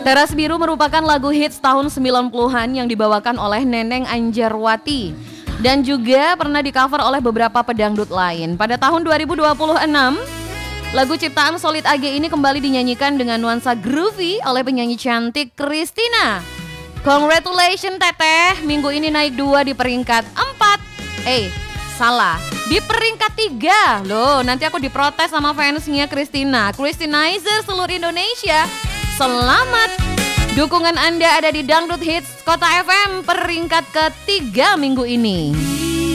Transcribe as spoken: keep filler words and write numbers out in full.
Teras Biru merupakan lagu hits tahun sembilan puluhan yang dibawakan oleh Neneng Anjarwati dan juga pernah di-cover oleh beberapa pedangdut lain. Pada tahun dua ribu dua puluh enam, lagu ciptaan Solid A G ini kembali dinyanyikan dengan nuansa groovy oleh penyanyi cantik Christina. Congratulations Teteh, minggu ini naik dua di peringkat empat. Eh, salah, di peringkat tiga. Loh, nanti aku diprotes sama fansnya Christina. Christinizer seluruh Indonesia, selamat. Dukungan Anda ada di Dangdut Hits Kota F M peringkat ketiga minggu ini.